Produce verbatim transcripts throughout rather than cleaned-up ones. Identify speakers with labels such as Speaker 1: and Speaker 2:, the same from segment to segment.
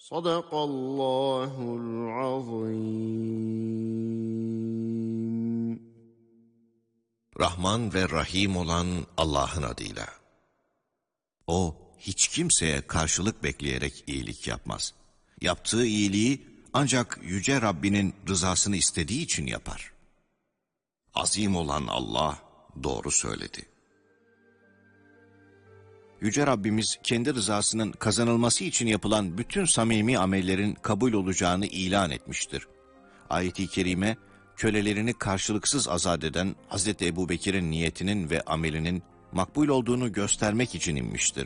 Speaker 1: Sadakallahul azim.
Speaker 2: Rahman ve Rahim olan Allah'ın adıyla. O, hiç kimseye karşılık bekleyerek iyilik yapmaz. Yaptığı iyiliği ancak Yüce Rabbinin rızasını istediği için yapar. Azim olan Allah doğru söyledi. Yüce Rabbimiz kendi rızasının kazanılması için yapılan bütün samimi amellerin kabul olacağını ilan etmiştir. Ayet-i kerime, kölelerini karşılıksız azat eden Hazreti Ebubekir'in niyetinin ve amelinin makbul olduğunu göstermek için inmiştir.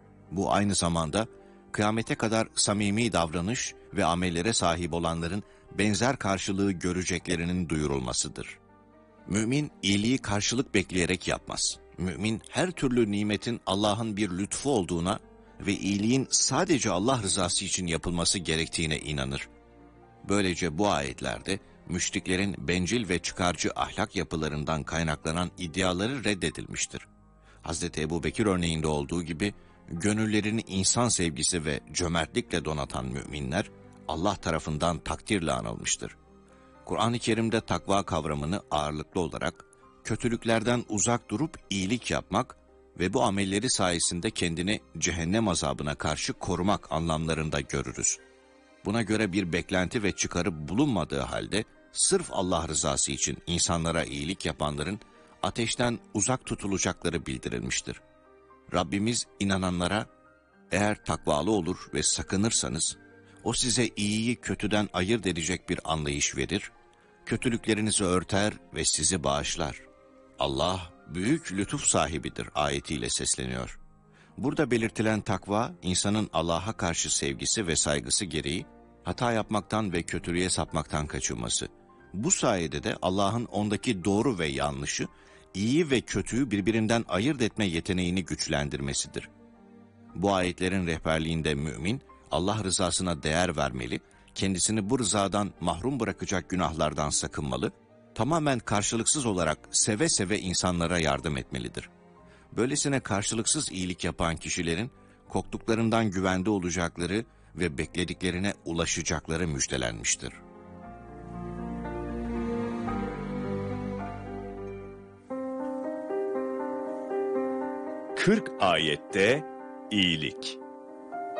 Speaker 2: Bu aynı zamanda kıyamete kadar samimi davranış ve amellere sahip olanların benzer karşılığı göreceklerinin duyurulmasıdır. Mümin iyiliği karşılık bekleyerek yapmaz. Mümin her türlü nimetin Allah'ın bir lütfu olduğuna ve iyiliğin sadece Allah rızası için yapılması gerektiğine inanır. Böylece bu ayetlerde müşriklerin bencil ve çıkarcı ahlak yapılarından kaynaklanan iddiaları reddedilmiştir. Hazreti Ebubekir örneğinde olduğu gibi gönüllerini insan sevgisi ve cömertlikle donatan müminler Allah tarafından takdirle anılmıştır. Kur'an-ı Kerim'de takva kavramını ağırlıklı olarak kötülüklerden uzak durup iyilik yapmak ve bu amelleri sayesinde kendini cehennem azabına karşı korumak anlamlarında görürüz. Buna göre bir beklenti ve çıkarı bulunmadığı halde sırf Allah rızası için insanlara iyilik yapanların ateşten uzak tutulacakları bildirilmiştir. Rabbimiz inananlara, eğer takvalı olur ve sakınırsanız, o size iyiyi kötüden ayırt edecek bir anlayış verir, kötülüklerinizi örter ve sizi bağışlar. Allah büyük lütuf sahibidir ayetiyle sesleniyor. Burada belirtilen takva, insanın Allah'a karşı sevgisi ve saygısı gereği hata yapmaktan ve kötülüğe sapmaktan kaçınması. Bu sayede de Allah'ın ondaki doğru ve yanlışı, iyi ve kötüyü birbirinden ayırt etme yeteneğini güçlendirmesidir. Bu ayetlerin rehberliğinde mümin, Allah rızasına değer vermeli, kendisini bu rızadan mahrum bırakacak günahlardan sakınmalı, tamamen karşılıksız olarak seve seve insanlara yardım etmelidir. Böylesine karşılıksız iyilik yapan kişilerin korktuklarından güvende olacakları ve beklediklerine ulaşacakları müjdelenmiştir.
Speaker 3: kırk ayette iyilik.